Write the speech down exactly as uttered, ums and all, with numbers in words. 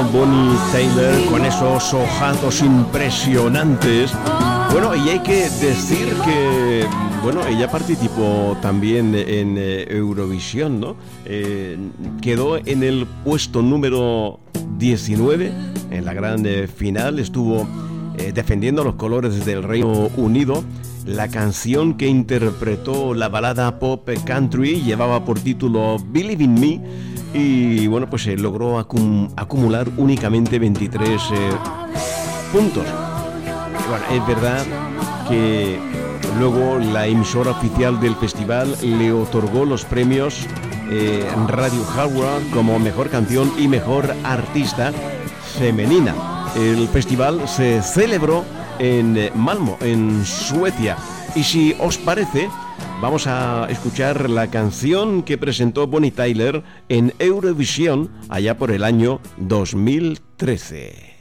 Bonnie Tyler con esos ojazos impresionantes. Bueno, y hay que decir que, bueno, ella participó también en eh, Eurovisión, ¿no? Eh, quedó en el puesto número diecinueve en la gran eh, final, estuvo eh, defendiendo los colores del Reino Unido. La canción que interpretó, la balada pop country, llevaba por título Believe in Me y bueno, pues eh, logró acum- acumular únicamente veintitrés eh, puntos. Bueno, es verdad que luego la emisora oficial del festival le otorgó los premios eh, Radio Howard como mejor canción y mejor artista femenina. El festival se celebró en Malmö, en Suecia. Y si os parece, vamos a escuchar la canción que presentó Bonnie Tyler en Eurovisión allá por el año dos mil trece.